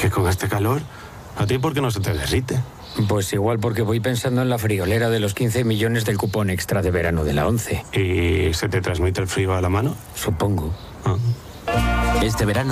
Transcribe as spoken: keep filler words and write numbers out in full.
que con este calor, ¿a ti por qué no se te derrite? Pues igual porque voy pensando en la friolera de los quince millones del cupón extra de verano de la ONCE. ¿Y se te transmite el frío a la mano? Supongo. Ah. Este verano